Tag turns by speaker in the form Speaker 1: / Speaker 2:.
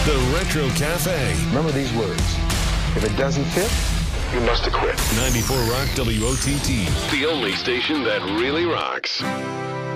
Speaker 1: The Retro Cafe.
Speaker 2: Remember these words. If it doesn't fit, you must have quit.
Speaker 1: 94 Rock WOTT. The only station that really rocks.